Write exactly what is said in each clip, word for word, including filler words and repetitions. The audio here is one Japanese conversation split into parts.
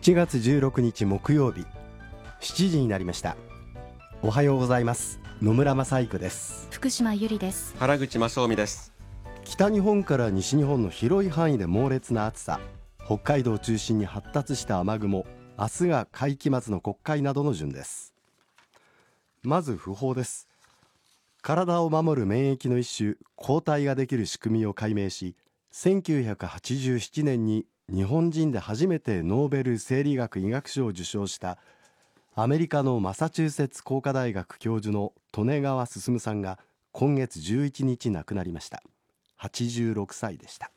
ちがつじゅうろくにち木曜日、しちじになりました。おはようございます。野村正育です。 福島ゆりです。 原口正臣です。 北日本から西日本の広い範囲で猛烈な暑さ、北海道を中心に発達した雨雲、明日が会期末の国会などの順です。まず訃報です。体を守る免疫の一種、抗体ができる仕組みを解明し、せんきゅうひゃくはちじゅうななねんに日本人で初めてノーベル生理学医学賞を受賞したアメリカのマサチューセッツ工科大学教授の利根川進さんが今月じゅういちにち亡くなりました。はちじゅうろくさいでした。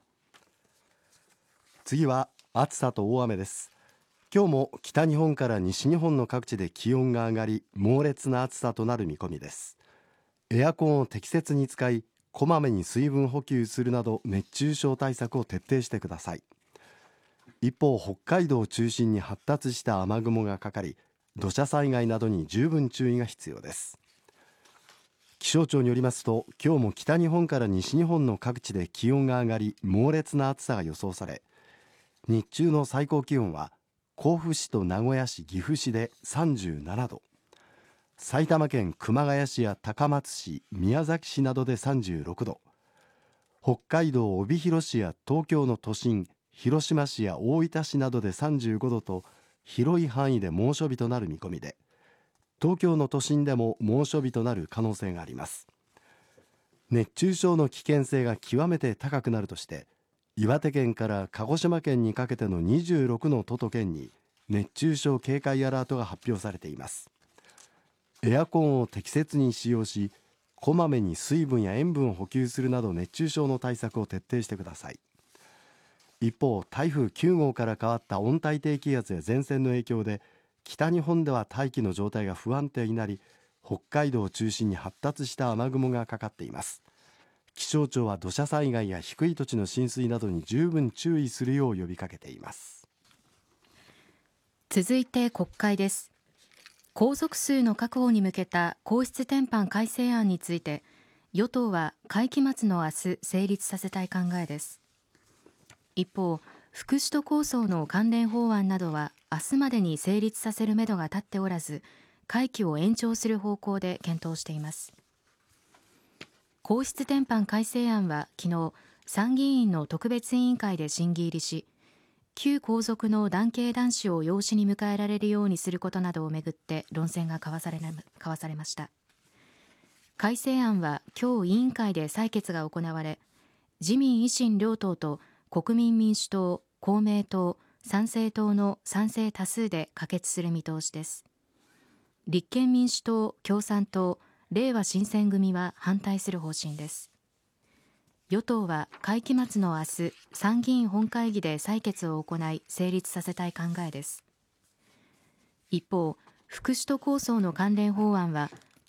次は暑さと大雨です。今日も北日本から西日本の各地で気温が上がり、猛烈な暑さとなる見込みです。エアコンを適切に使い、こまめに水分補給するなど熱中症対策を徹底してください。一方、北海道を中心に発達した雨雲がかかり、土砂災害などに十分注意が必要です。気象庁によりますと、今日も北日本から西日本の各地で気温が上がり、猛烈な暑さが予想され、日中の最高気温は甲府市と名古屋市、岐阜市でさんじゅうななど、埼玉県熊谷市や高松市、宮崎市などでさんじゅうろくど、北海道帯広市や東京の都心、広島市や大分市などでさんじゅうごどと広い範囲で猛暑日となる見込みで、東京の都心でも猛暑日となる可能性があります。熱中症の危険性が極めて高くなるとして、岩手県から鹿児島県にかけてのにじゅうろくの都と県に熱中症警戒アラートが発表されています。エアコンを適切に使用し、こまめに水分や塩分を補給するなど熱中症の対策を徹底してください。一方、台風きゅうごうから変わった温帯低気圧や前線の影響で、北日本では大気の状態が不安定になり、北海道を中心に発達した雨雲がかかっています。気象庁は土砂災害や低い土地の浸水などに十分注意するよう呼びかけています。 続いて国会です。皇族数の確保に向けた皇室典範改正案について、与党は会期末の明日成立させたい考えです。一方、副首都構想の関連法案などは明日までに成立させるめどが立っておらず、会期を延長する方向で検討しています。皇室典範改正案は昨日、参議院の特別委員会で審議入りし、旧皇族の男系男子を養子に迎えられるようにすることなどをめぐって論戦が交わされ、交わされました。改正案は今日委員会で採決が行われ、自民維新両党と国民民主党、公明党、参政党の賛成多数で可決する見通しです。立憲民主党、共産党、れいわ新選組は反対する方針です。与党は会期末の明日、参議院本会議で採決を行い成立させたい考えです。一方、副首都構想の関連法案は